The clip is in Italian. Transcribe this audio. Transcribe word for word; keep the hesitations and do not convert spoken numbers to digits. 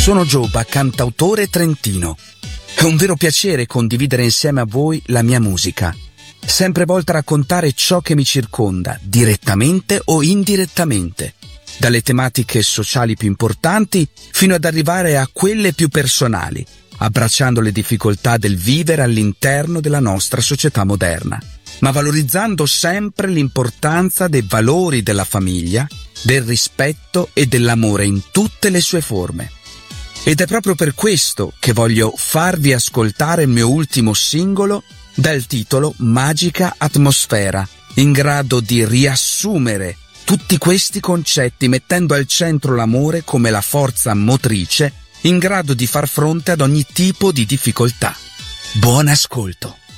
Sono Giobba, cantautore trentino. È un vero piacere condividere insieme a voi la mia musica, sempre volta a raccontare ciò che mi circonda, direttamente o indirettamente, dalle tematiche sociali più importanti fino ad arrivare a quelle più personali, abbracciando le difficoltà del vivere all'interno della nostra società moderna, ma valorizzando sempre l'importanza dei valori della famiglia, del rispetto e dell'amore in tutte le sue forme. Ed è proprio per questo che voglio farvi ascoltare il mio ultimo singolo dal titolo Magica Atmosfera, in grado di riassumere tutti questi concetti mettendo al centro l'amore come la forza motrice in grado di far fronte ad ogni tipo di difficoltà. Buon ascolto!